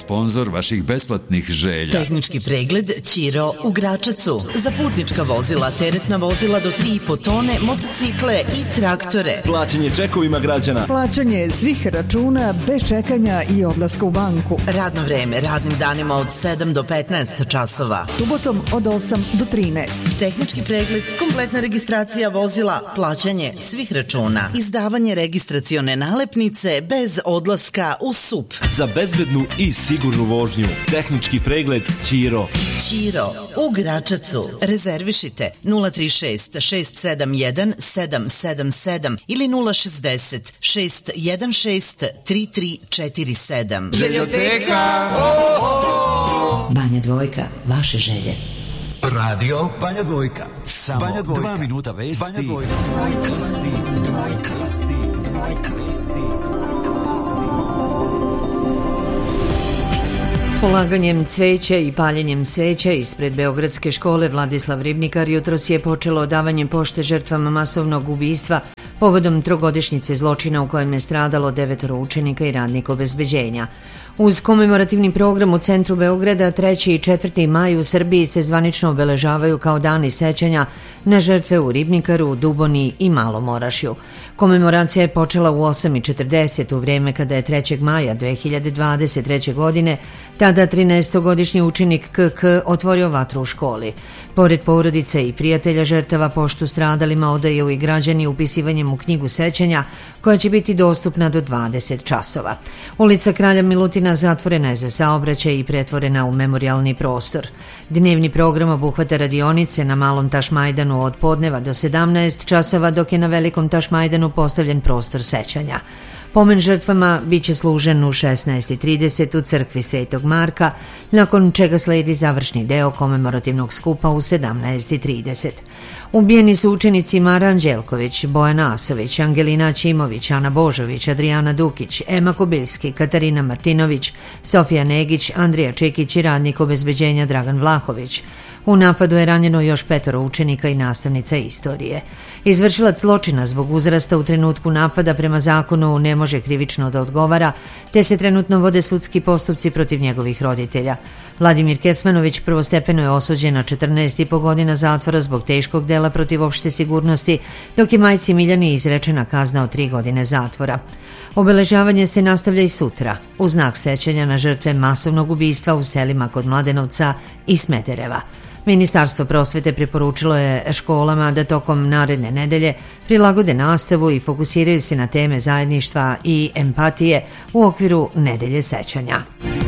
sponzor vaših besplatnih želja. Tehnički pregled Ćiro u Gračacu. Za putnička vozila, teretna vozila do 3,5 tone, motocikle i traktore. Plaćanje čekovima građana. Plaćanje svih računa bez čekanja i odlaska u banku. Radno vreme radnim danima od 7 do 15 časova. Subotom od 8 do 13. Tehnički pregled, kompletna registracija vozila, plaćanje svih računa, izdavanje registracione nalepnice bez odlaska u SUP. Za bezbednu i sigurnu vožnju. Tehnički pregled Ćiro. Ćiro u Gračacu. Rezervišite 036 671 777 ili 060 616 3347. Željoteka Banja Dvojka, vaše želje. Radio Banja Dvojka. Samo Banja Dvojka. 2 minuta vesti. Banja Dvojka. Polaganjem cveća i paljenjem sveća ispred Beogradske škole Vladislav Ribnikar jutros je počelo odavanjem pošte žrtvama masovnog ubistva povodom trogodišnjice zločina u kojem je stradalo 9 učenika i radnika obezbeđenja. Uz komemorativni program u centru Beograda 3. i 4. maj u Srbiji se zvanično obeležavaju kao dani sećanja na žrtve u Ribnikaru, Duboni i Malom Orašju. Komemoracija je počela u 8:40 u vrijeme kada je 3. maja 2023. godine tada 13-godišnji učenik KK otvorio vatru u školi. Pored porodice i prijatelja žrtava poštu stradalima odaju i građani upisivanjem u knjigu sećanja koja će biti dostupna do 20 časova. Ulica Kralja Milutina zatvorena je za saobraćaj i pretvorena u memorijalni prostor. Dnevni program obuhvata radionice na Malom Tašmajdanu od podneva do 17 časova, dok je na Velikom Tašmajdanu postavljen prostor sećanja. Pomen žrtvama bit će služen u 16:30 u crkvi Svetog Marka, nakon čega sledi završni deo komemorativnog skupa u 17:30. Ubijeni su učenici Mara Anđelković, Bojana Asović, Angelina Ćimović, Ana Božović, Adriana Dukić, Ema Kobiljski, Katarina Martinović, Sofija Negić, Andrija Čekić i radnik obezbeđenja Dragan Vlahović. U napadu je ranjeno još 5 učenika i nastavnica istorije. Izvršilac zločina zbog uzrasta u trenutku napada prema zakonu ne može krivično da odgovara, te se trenutno vode sudski postupci protiv njegovih roditelja. Vladimir Kecmanović prvostepeno je osuđen na 14,5 godina zatvora zbog teškog dela protiv opšte sigurnosti, dok je majci Miljani izrečena kazna od 3 godine zatvora. Obeležavanje se nastavlja i sutra, u znak sećanja na žrtve masovnog ubistva u selima kod Mladenovca i Smedereva. Ministarstvo prosvete preporučilo je školama da tokom naredne nedelje prilagode nastavu i fokusiraju se na teme zajedništva i empatije u okviru nedelje sećanja.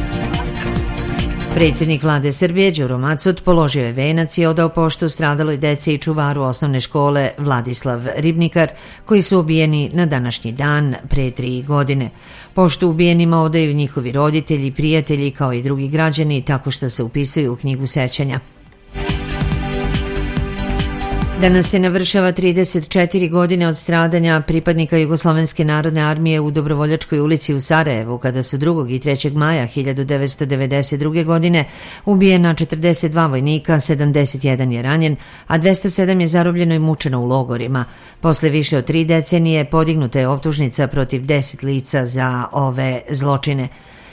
Predsjednik vlade Srbije Đuro Macut položio je venac i odao poštu stradaloj deci i čuvaru osnovne škole Vladislav Ribnikar, koji su ubijeni na današnji dan pre 3 godine. Poštu ubijenima odaju njihovi roditelji, prijatelji kao i drugi građani tako što se upisuju u knjigu sećanja. Danas se navršava 34 godine od stradanja pripadnika Jugoslovenske narodne armije u Dobrovoljačkoj ulici u Sarajevu, kada su 2. i 3. maja 1992. godine ubijena 42 vojnika, 71 je ranjen, a 207 je zarobljeno i mučeno u logorima. Posle više od 3 decenije podignuta je optužnica protiv 10 lica za ove zločine.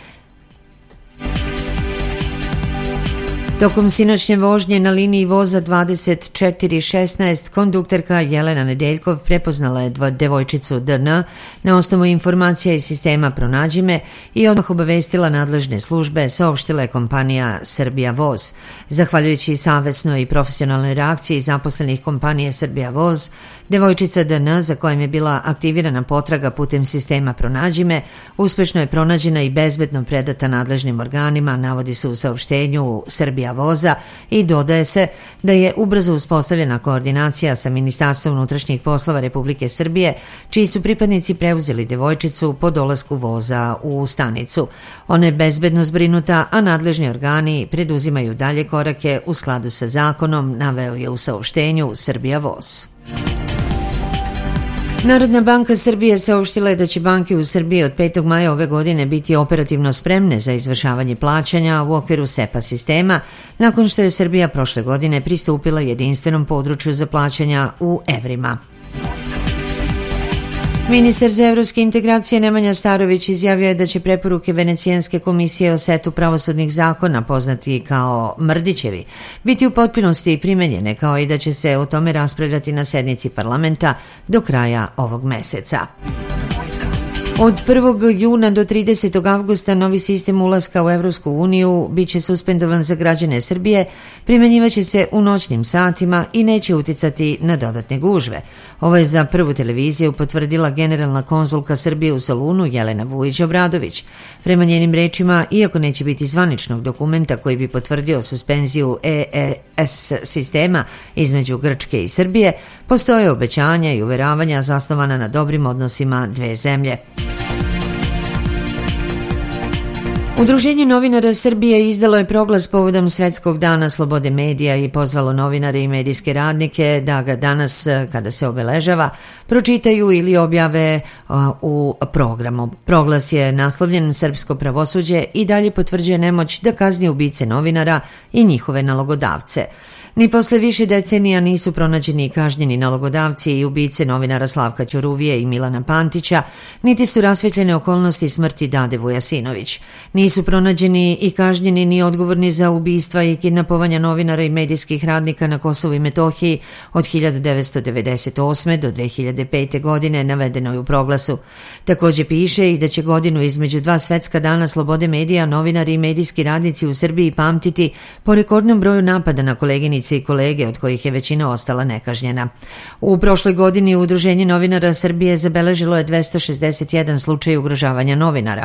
Tokom sinoćnje vožnje na liniji voza 2416 kondukterka Jelena Nedeljkov prepoznala je devojčicu DN na osnovu informacija iz sistema Pronađi me i odmah obavestila nadležne službe, saopštila je kompanija Srbija Voz. Zahvaljujući savesnoj i profesionalnoj reakciji zaposlenih kompanije Srbija Voz, devojčica DN, za kojom je bila aktivirana potraga putem sistema Pronađi me, uspešno je pronađena i bezbedno predata nadležnim organima, navodi se u saopštenju Srbija Voza, i dodaje se da je ubrzo uspostavljena koordinacija sa Ministarstvom unutrašnjih poslova Republike Srbije, čiji su pripadnici preuzeli devojčicu po dolasku voza u stanicu. Ona je bezbedno zbrinuta, a nadležni organi preduzimaju dalje korake u skladu sa zakonom, naveo je u saopštenju Srbija Voz. Narodna banka Srbije saopštila je da će banke u Srbiji od 5. maja ove godine biti operativno spremne za izvršavanje plaćanja u okviru SEPA sistema, nakon što je Srbija prošle godine pristupila jedinstvenom području za plaćanja u evrima. Ministar za evropske integracije Nemanja Starović izjavio je da će preporuke Venecijanske komisije o setu pravosudnih zakona, poznati kao Mrdićevi, biti u potpunosti primenjene, kao i da će se o tome raspravljati na sednici parlamenta do kraja ovog meseca. Od 1. juna do 30. avgusta novi sistem ulaska u Evropsku uniju biće suspendovan za građane Srbije, primenjivaće se u noćnim satima i neće uticati na dodatne gužve. Ovo je za Prvu televiziju potvrdila generalna konzulka Srbije u Solunu Jelena Vujić-Obradović. Prema njenim rečima, iako neće biti zvaničnog dokumenta koji bi potvrdio suspenziju EES sistema između Grčke i Srbije, postoje obećanja i uveravanja zasnovana na dobrim odnosima dve zemlje. Udruženje novinara Srbije izdalo je proglas povodom Svetskog dana slobode medija i pozvalo novinare i medijske radnike da ga danas, kada se obeležava, pročitaju ili objave u programu. Proglas je naslovljen Srpsko pravosuđe i dalje potvrđuje nemoć da kazni ubice novinara i njihove nalogodavce. Ni posle više decenija nisu pronađeni i kažnjeni nalogodavci i ubice novinara Slavka Ćuruvije i Milana Pantića, niti su rasvetljene okolnosti smrti Dade Vujasinović. Nisu pronađeni i kažnjeni ni odgovorni za ubistva i kidnapovanja novinara i medijskih radnika na Kosovu i Metohiji od 1998. do 2005. godine, navedeno je u proglasu. Takođe piše i da će godinu između dva svetska dana slobode medija novinari i medijski radnici u Srbiji pamtiti po rekordnom broju napada na koleginice i kolege, od kojih je većina ostala nekažnjena. U prošloj godini Udruženje novinara Srbije zabeležilo je 261 slučaj ugrožavanja novinara,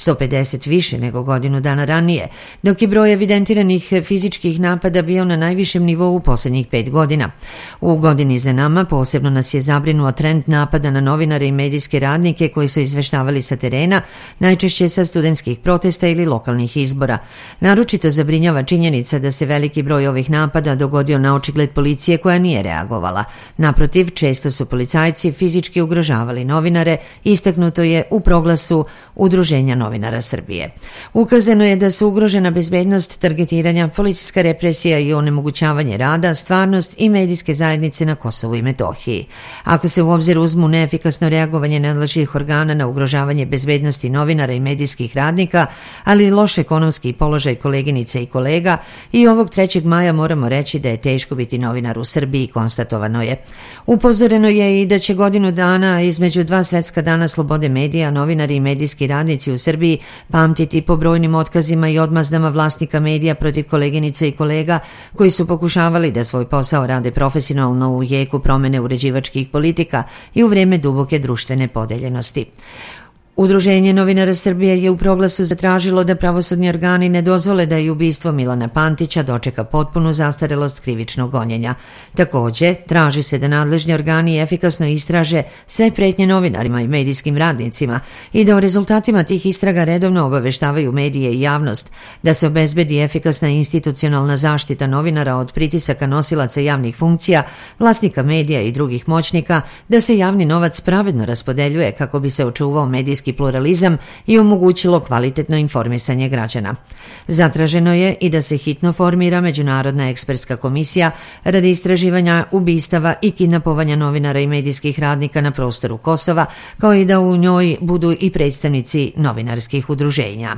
150 više nego godinu dana ranije, dok je broj evidentiranih fizičkih napada bio na najvišem nivou u poslednjih 5 godina. U godini za nama posebno nas je zabrinuo trend napada na novinare i medijske radnike koji su izveštavali sa terena, najčešće sa studentskih protesta ili lokalnih izbora. Naročito zabrinjava činjenica da se veliki broj ovih napada dogodio na očigled policije koja nije reagovala. Naprotiv, često su policajci fizički ugrožavali novinare, istaknuto je u proglasu Udruženja novinara Srbije. Ukazano je da su ugrožena bezbednost, targetiranja, policijska represija i onemogućavanje rada, stvarnost i medijske zajednice na Kosovu i Metohiji. Ako se u obzir uzmu neefikasno reagovanje nadležnih organa na ugrožavanje bezbednosti novinara i medijskih radnika, ali i loš ekonomski položaj koleginica i kolega, i ovog 3. maja moramo reći da je teško biti novinar u Srbiji, konstatovano je. Upozoreno je i da će godinu dana između dva svetska dana slobode medija novinari i medijski radnici u Srbiji pamtiti po brojnim otkazima i odmazdama vlasnika medija protiv koleginica i kolega koji su pokušavali da svoj posao rade profesionalno u jeku promene uređivačkih politika i u vreme duboke društvene podeljenosti. Udruženje novinara Srbije je u proglasu zatražilo da pravosudni organi ne dozvole da i ubistvo Milana Pantića dočeka potpunu zastarelost krivičnog gonjenja. Takođe, traži se da nadležni organi efikasno istraže sve pretnje novinarima i medijskim radnicima i da o rezultatima tih istraga redovno obaveštavaju medije i javnost, da se obezbedi efikasna institucionalna zaštita novinara od pritisaka nosilaca javnih funkcija, vlasnika medija i drugih moćnika, da se javni novac pravedno raspodeljuje kako bi se očuvao medijski pluralizam i omogućilo kvalitetno informisanje građana. Zatraženo je i da se hitno formira Međunarodna ekspertska komisija radi istraživanja ubistava i kidnapovanja novinara i medijskih radnika na prostoru Kosova, kao i da u njoj budu i predstavnici novinarskih udruženja.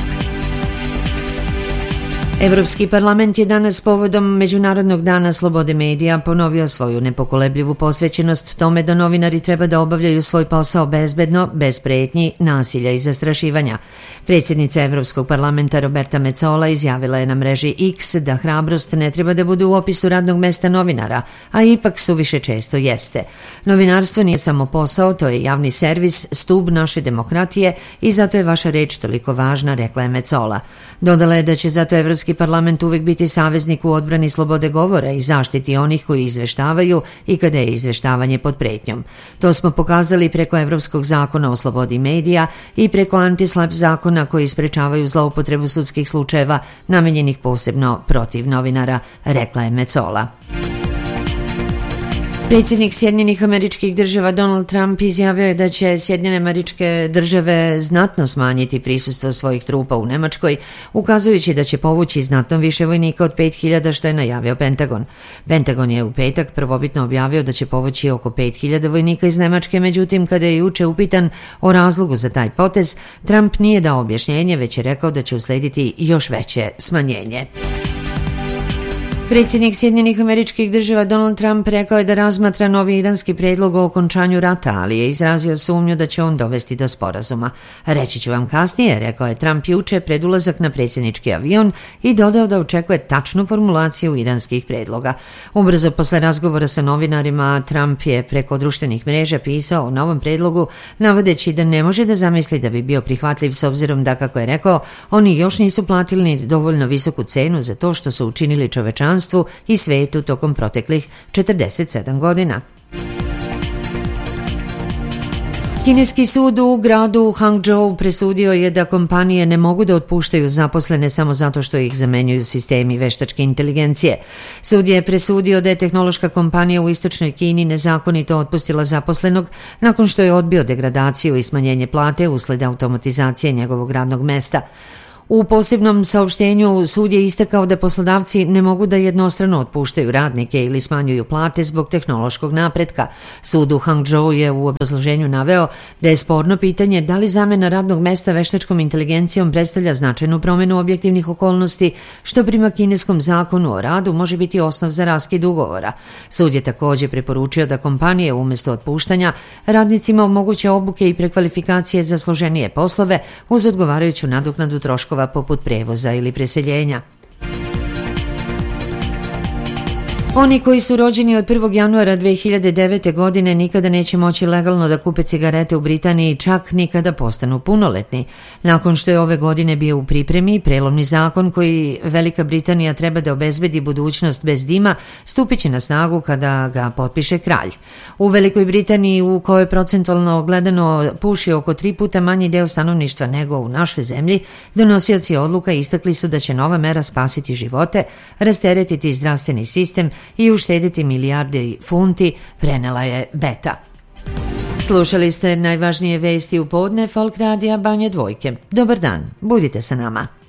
Evropski parlament je danas povodom Međunarodnog dana slobode medija ponovio svoju nepokolebljivu posvećenost tome da novinari treba da obavljaju svoj posao bezbedno, bez pretnji, nasilja i zastrašivanja. Predsjednica Evropskog parlamenta Roberta Metsola izjavila je na mreži X da hrabrost ne treba da bude u opisu radnog mesta novinara, a ipak suviše često jeste. Novinarstvo nije samo posao, to je javni servis, stub naše demokratije i zato je vaša reč toliko važna, rekla je Metsola. Dodala je da će zato Evropski parlament uvek biti saveznik u odbrani slobode govora i zaštiti onih koji izveštavaju i kada je izveštavanje pod pretnjom. To smo pokazali preko Evropskog zakona o slobodi medija i preko anti-slap zakona koji sprečavaju zloupotrebu sudskih slučajeva namenjenih posebno protiv novinara, rekla je Metsola. Predsjednik Sjedinjenih Američkih Država Donald Trump izjavio je da će Sjedinjene Američke Države znatno smanjiti prisustvo svojih trupa u Nemačkoj, ukazujući da će povući znatno više vojnika od 5.000 što je najavio Pentagon. Pentagon je u petak prvobitno objavio da će povući oko 5.000 vojnika iz Nemačke, međutim kada je juče upitan o razlogu za taj potez, Trump nije dao objašnjenje, već je rekao da će uslediti još veće smanjenje. Predsjednik Sjedinjenih Američkih Država Donald Trump rekao je da razmatra novi iranski predlog o okončanju rata, ali je izrazio sumnju da će on dovesti do sporazuma. Reći ću vam kasnije, rekao je Trump juče pred ulazak na predsjednički avion i dodao da očekuje tačnu formulaciju iranskih predloga. Ubrzo posle razgovora sa novinarima, Trump je preko društvenih mreža pisao o novom predlogu, navodeći da ne može da zamisli da bi bio prihvatljiv s obzirom da, kako je rekao, oni još nisu platili ni dovoljno visoku cenu za to što su učinili čovečanstvu i svetu tokom proteklih 47 godina. Kineski sud u gradu Hangzhou presudio je da kompanije ne mogu da otpuštaju zaposlene samo zato što ih zamenjuju sistemi veštačke inteligencije. Sud je presudio da je tehnološka kompanija u istočnoj Kini nezakonito otpustila zaposlenog nakon što je odbio degradaciju i smanjenje plate usled automatizacije njegovog radnog mesta. U posebnom saopštenju sud je istakao da poslodavci ne mogu da jednostrano otpuštaju radnike ili smanjuju plate zbog tehnološkog napretka. Sud u Hangzhou je u obrazloženju naveo da je sporno pitanje da li zamena radnog mesta veštačkom inteligencijom predstavlja značajnu promjenu objektivnih okolnosti, što prema kineskom zakonu o radu može biti osnov za raskid ugovora. Sud je također preporučio da kompanije umjesto otpuštanja radnicima omoguće obuke i prekvalifikacije za složenije poslove uz odgovarajuću nadoknadu troškova poput prevoza ili preseljenja. Oni koji su rođeni od 1. januara 2009. godine nikada neće moći legalno da kupe cigarete u Britaniji, čak ni kada postanu punoletni. Nakon što je ove godine bio u pripremi prelomni zakon koji Velika Britanija treba da obezbedi budućnost bez dima, stupit će na snagu kada ga potpiše kralj. U Velikoj Britaniji, u kojoj procentualno gledano puši oko 3 puta manji deo stanovništva nego u našoj zemlji, donosioci odluka istakli su da će nova mera spasiti živote, rasteretiti zdravstveni sistem i uštediti milijarde funti, prenela je Beta. Slušali ste najvažnije vesti u podne Folk Radija Banja Dvojke. Dobar dan, budite sa nama.